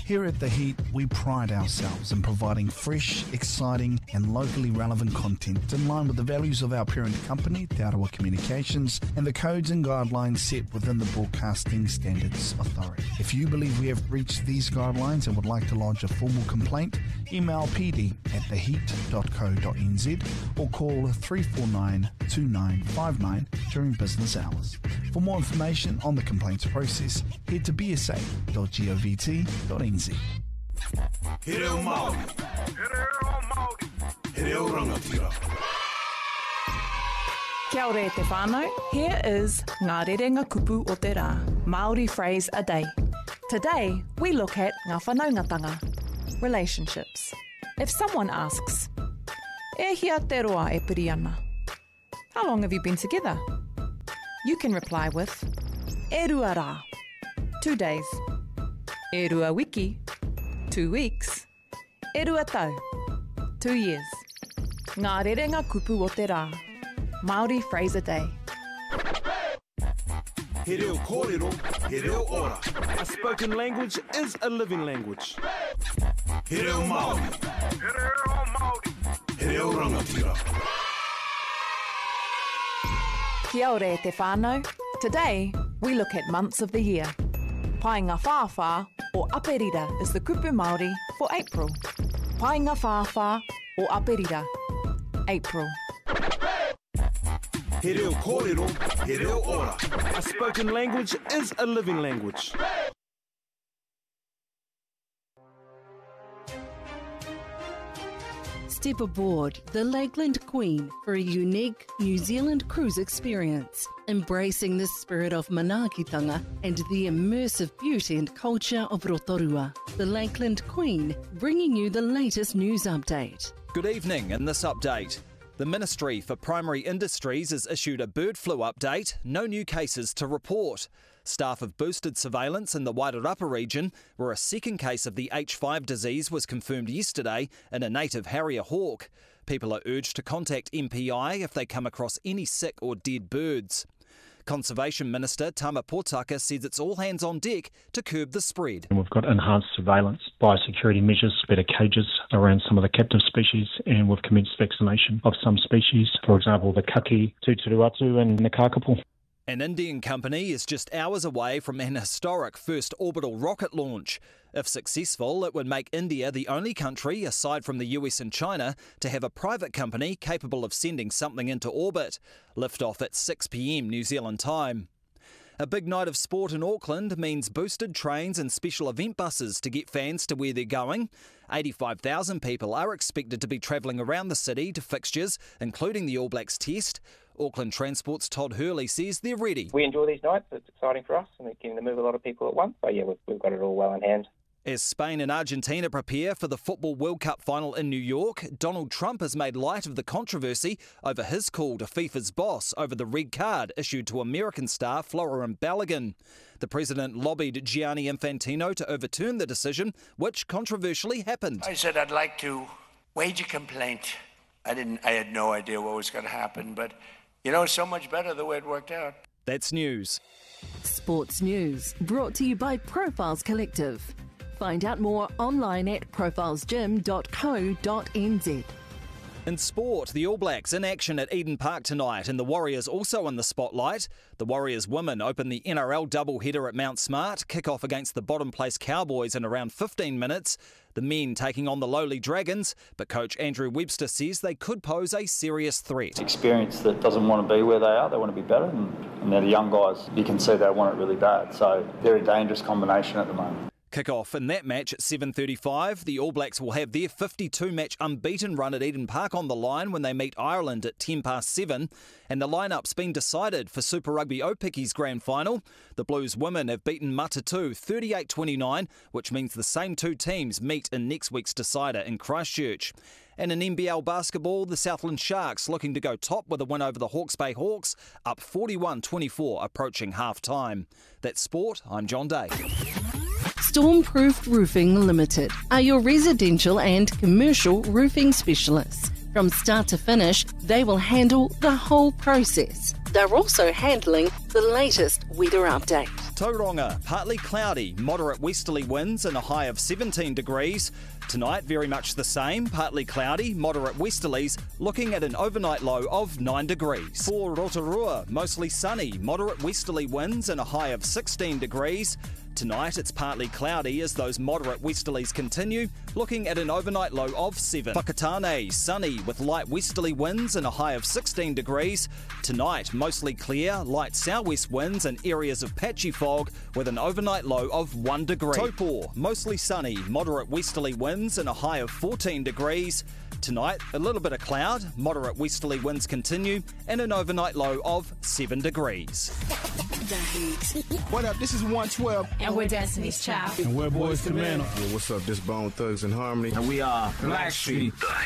Here at The Heat, we pride ourselves in providing fresh, exciting and locally relevant content in line with the values of our parent company, Te Arawa Communications, and the codes and guidelines set within the Broadcasting Standards Authority. If you believe we have breached these guidelines and would like to lodge a formal complaint, email pd@theheat.co.nz or call 349-2959 during business hours. For more information on the complaints process, head to bsa.govt.nz. He reo Māori. He reo rangatira. Kia ora te whānau. Here is Ngā Rerenga Kupu o te Rā, Māori phrase a day. Today, we look at ngā whanaungatanga, relationships. If someone asks, e hia te roa e piri ana? How long have you been together? You can reply with, e rua rā, 2 days. E rua wiki, 2 weeks. E rua tau, 2 years. Ngā Rerenga Kupu o te Rā, Māori phrase a day. He reo kōrero, he reo ora. A spoken language is a living language. He reo Māori. He reo rangatira. Kia ora te whānau. Today, we look at months of the year. Painga whāwhā or aperira is the kupu Māori for April. Painga whāwhā or aperira, April. He reo kōrero, he reo ora. A spoken language is a living language. Step aboard the Lakeland Queen for a unique New Zealand cruise experience, embracing the spirit of manaakitanga and the immersive beauty and culture of Rotorua. The Lakeland Queen, bringing you the latest news update. Good evening. In this update, the Ministry for Primary Industries has issued a bird flu update. No new cases to report. Staff have boosted surveillance in the Wairarapa region, where a second case of the H5 disease was confirmed yesterday in a native harrier hawk. People are urged to contact MPI if they come across any sick or dead birds. Conservation Minister Tama Potaka says it's all hands on deck to curb the spread. We've got enhanced surveillance, biosecurity measures, better cages around some of the captive species, and we've commenced vaccination of some species, for example the kaki, tuturuatu and the kakapo. An Indian company is just hours away from an historic first orbital rocket launch. If successful, it would make India the only country, aside from the US and China, to have a private company capable of sending something into orbit. Liftoff at 6 p.m. New Zealand time. A big night of sport in Auckland means boosted trains and special event buses to get fans to where they're going. 85,000 people are expected to be travelling around the city to fixtures, including the All Blacks Test. Auckland Transport's Todd Hurley says they're ready. We enjoy these nights. It's exciting for us and we're getting to move a lot of people at once. So yeah, we've got it all well in hand. As Spain and Argentina prepare for the Football World Cup final in New York, Donald Trump has made light of the controversy over his call to FIFA's boss over the red card issued to American star Florian Balogun. The president lobbied Gianni Infantino to overturn the decision, which controversially happened. I said I'd like to wage a complaint. I had no idea what was going to happen, but you know, so much better the way it worked out. That's news. Sports news brought to you by Profiles Collective. Find out more online at profilesgym.co.nz. In sport, the All Blacks in action at Eden Park tonight and the Warriors also in the spotlight. The Warriors women open the NRL doubleheader at Mount Smart, kick off against the bottom place Cowboys in around 15 minutes. The men taking on the lowly Dragons, but coach Andrew Webster says they could pose a serious threat. Experience that doesn't want to be where they are, they want to be better, and they're the young guys. You can see they want it really bad, so they're a dangerous combination at the moment. Kick-off in that match at 7:35. The All Blacks will have their 52-match unbeaten run at Eden Park on the line when they meet Ireland at 7:10. And the line-up's been decided for Super Rugby Aupiki Grand Final. The Blues women have beaten Matatu 38-29, which means the same two teams meet in next week's decider in Christchurch. And in NBL basketball, the Southland Sharks looking to go top with a win over the Hawke's Bay Hawks, up 41-24, approaching half-time. That's sport. I'm John Day. Stormproof Roofing Limited are your residential and commercial roofing specialists. From start to finish, they will handle the whole process. They're also handling the latest weather update. Tauranga, partly cloudy, moderate westerly winds and a high of 17 degrees. Tonight, very much the same, partly cloudy, moderate westerlies, looking at an overnight low of 9 degrees. For Rotorua, mostly sunny, moderate westerly winds and a high of 16 degrees. Tonight, it's partly cloudy as those moderate westerlies continue, looking at an overnight low of 7. Whakatane, sunny with light westerly winds and a high of 16 degrees. Tonight, mostly clear, light southwest winds and areas of patchy fog with an overnight low of 1 degree. Taupo, mostly sunny, moderate westerly winds and a high of 14 degrees. Tonight, a little bit of cloud, moderate westerly winds continue, and an overnight low of 7 degrees. What up? This is 112. And we're Destiny's Child. And we're Boys to Men. Yeah, what's up? This Bone Thugs and Harmony. And we are Blackstreet. The